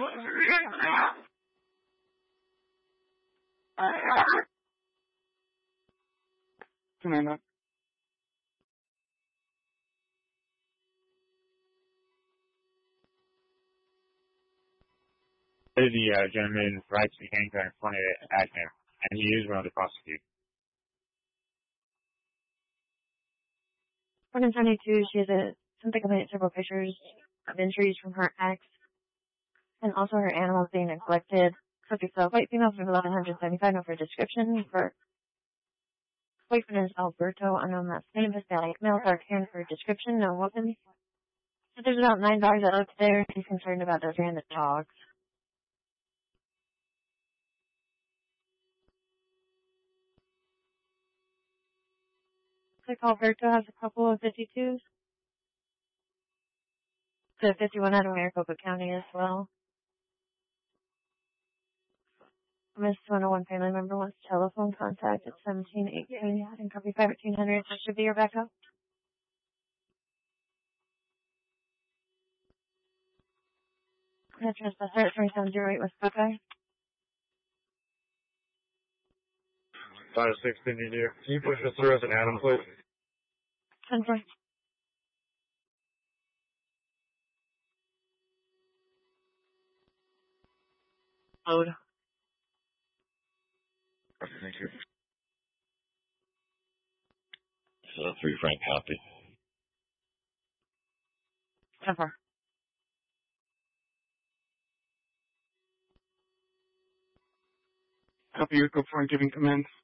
Commander. The gentleman's right to be handcuffed in front of Agnew, and he is willing to prosecute. 172, she has something about several pictures of injuries from her ex, and also her animals being neglected. Subject is a white female from 1175, no for description. For boyfriend is Alberto, unknown last name, Hispanic male, dark hair for description, no weapons. So there's about 9 dogs that lived there. She's concerned about those random dogs. Looks like Alberto has a couple of 52s. The 51 out of Maricopa County as well. Miss 101 family member wants telephone contact at 1718 and copy 1300. That should be your backup. Address the 3708 West Buckeye. 516 you. Can you push this through as an Adam, please? 10-4. Load. Thank you. 3 Frank copy. 10-4. Copy your code for giving command.